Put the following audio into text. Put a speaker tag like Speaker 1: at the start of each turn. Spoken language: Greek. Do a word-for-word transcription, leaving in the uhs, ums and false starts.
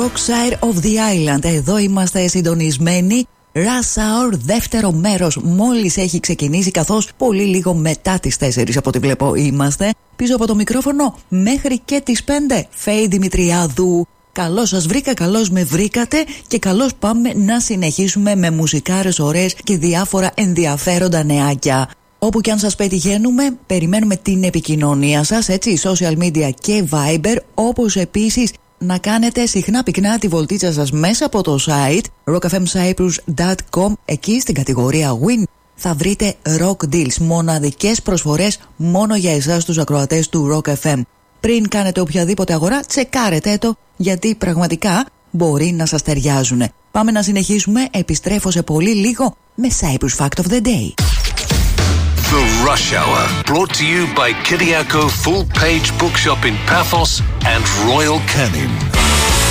Speaker 1: Rockside of the Island. Εδώ είμαστε συντονισμένοι. Rush Hour, δεύτερο μέρος μόλις έχει ξεκινήσει, καθώς πολύ λίγο μετά τις τέσσερις από ό,τι βλέπω είμαστε. Πίσω από το μικρόφωνο μέχρι και τις πέντε. Φέη Δημητριάδου. Καλώς σας βρήκα, καλώς με βρήκατε και καλώς πάμε να συνεχίσουμε με μουσικάρες ωραίες και διάφορα ενδιαφέροντα νεάκια. Όπου και αν σας πετυχαίνουμε, περιμένουμε την επικοινωνία σας, έτσι, social media και Viber, όπως επίσης να κάνετε συχνά πυκνά τη βολτίτσα σας μέσα από το site rock f m cyprus dot com. Εκεί στην κατηγορία Win θα βρείτε Rock Deals, μοναδικές προσφορές μόνο για εσάς τους ακροατές του Rock εφ εμ. Πριν κάνετε οποιαδήποτε αγορά, τσεκάρετε το, γιατί πραγματικά μπορεί να σας ταιριάζουν. Πάμε να συνεχίσουμε, επιστρέφω σε πολύ λίγο με Cyprus Fact of the Day.
Speaker 2: The Rush Hour, brought to you by Kyriako Full Page Bookshop in Paphos and Royal Canin.